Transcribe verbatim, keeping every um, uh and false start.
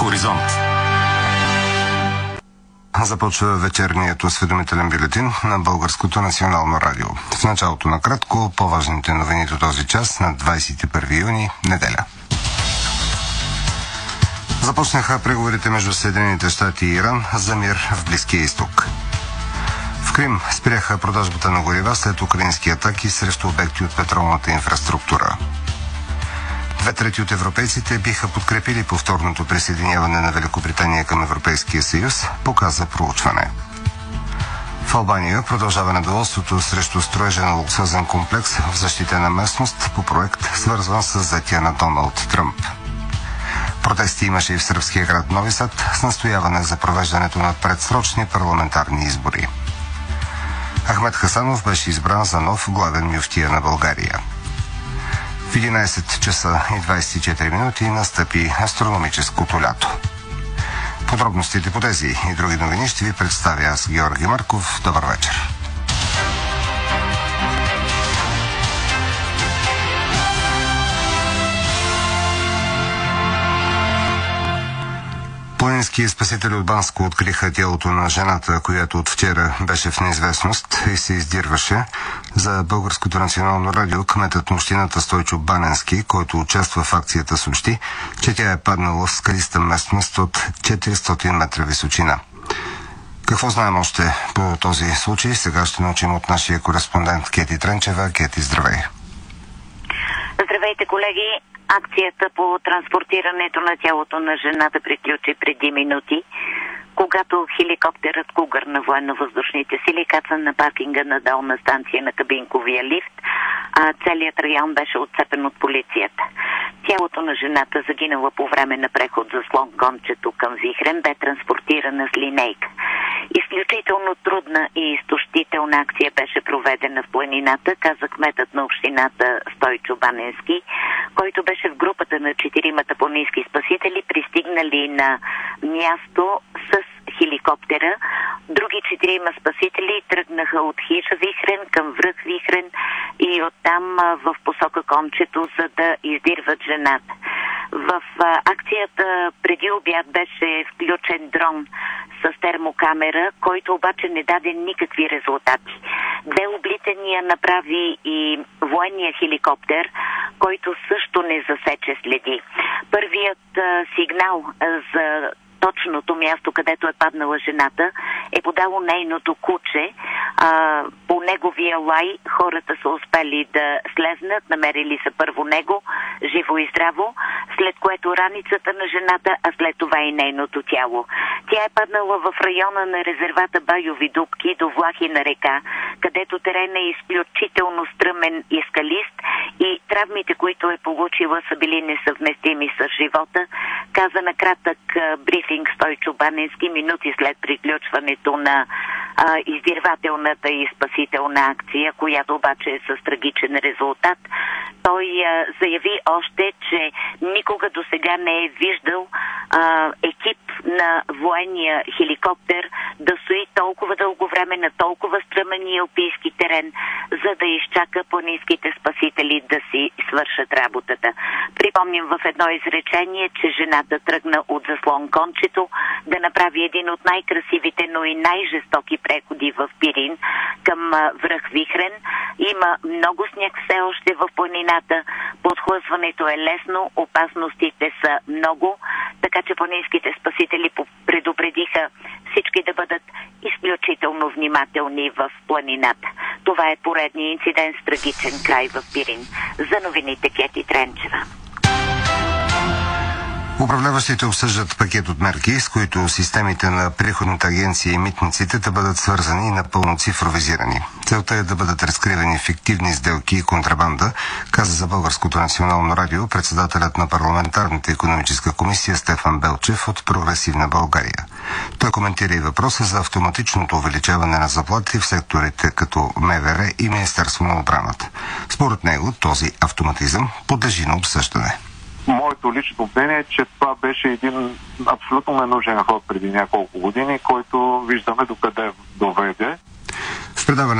Хоризонт. Започва вечерният осведомителен бюлетин на Българското национално радио. В началото на кратко по-важните новини до този час на двадесет и първи юни, неделя. Започнаха преговорите между Съединените щати и Иран за мир в Близкия изток. В Крим спряха продажбата на горива след украински атаки срещу обекти от петролната инфраструктура. Две трети от европейците биха подкрепили повторното присъединяване на Великобритания към Европейския съюз, показа проучване. В Албания продължава недоволството срещу строежа на луксозен комплекс в защитена местност по проект, свързван с взетия на Доналд Тръмп. Протести имаше и в сръбския град Нови Сад с настояване за провеждането на предсрочни парламентарни избори. Ахмед Хасанов беше избран за нов главен мюфтия на България. В единадесет часа и двадесет и четири минути настъпи астрономическото лято. Подробностите по тези и други новини ще ви представя аз, Георги Марков. Добър вечер. Планински спасители от Банско откриха тялото на жената, която от вчера беше в неизвестност и се издирваше. За Българското национално радио кметът на общината Стойчо Баненски, който участва в акцията, съобщи, че тя е паднала в скалиста местност от четиристотин метра височина. Какво знаем още по този случай? Сега ще научим от нашия кореспондент Кети Тренчева. Кети, здравей! Здравейте, колеги! Акцията по транспортирането на тялото на жената приключи преди минути, когато хеликоптерът Кугър на военно-въздушните сили каца на паркинга на долна станция на кабинковия лифт, а целият район беше отцепен от полицията. Тялото на жената, загинала по време на преход за слон гончето към Вихрен, бе транспортирана с линейка. Изключително трудна и изтощителна акция беше проведена в планината, каза кметът на общината Стойчо Баненски, който беше в групата на четиримата планински спасители, пристигнали на място с хеликоптера. Други четирима спасители тръгнаха от хижа Вихрен към връх Вихрен и оттам в посока Кончето, за да издирват жената. В акцията преди обяд беше включен дрон с термокамера, който обаче не даде никакви резултати. Две облитания направи и военния хеликоптер, който също не засече следи. Първият а, сигнал а, за точното място, където е паднала жената, е подало нейното куче. А, по неговия лай хората са успели да слезнат, намерили са първо него, живо и здраво, след което раницата на жената, а след това и нейното тяло. Тя е паднала в района на резервата Байови дупки до Влахина река, където терен е изключително стръмен и скалист и травмите, които е получила, са били несъвместими с живота, каза на кратък брифинг Стойчо Баненски минути след приключването на а, издирвателната и спасителна акция, която обаче е с трагичен резултат. Той а, заяви още, че никога до сега не е виждал а, екип на военния хеликоптер да стои толкова дълго време на толкова стръмен и алпийски терен, за да изчака планинските спасители да си свършат работата. Припомням в едно изречение, че жената тръгна от заслон Кончето да направи един от най-красивите, но и най-жестоки преходи в Пирин към връх Вихрен. Има много сняг все още в планината, подхлъзването е лесно, опасностите са много, така че планинските спасители предупредиха всички да бъдат изключително внимателни в планината. Това е поредният инцидент с трагичен край в Пирин. За новините Кети Тренчева. Управляващите обсъждат пакет от мерки, с които системите на приходната агенция и митниците да бъдат свързани и напълно цифровизирани. Целта е да бъдат разкривани фиктивни сделки и контрабанда, каза за Българското национално радио председателят на парламентарната икономическа комисия Стефан Белчев от Прогресивна България. Той коментира и въпроса за автоматичното увеличаване на заплати в секторите като МВР и Министерство на отбраната. Според него този автоматизъм подлежи на обсъждане. Моето лично мнение е, че това беше един абсолютно ненужен ход преди няколко години, който виждаме докъде доведе. В предаване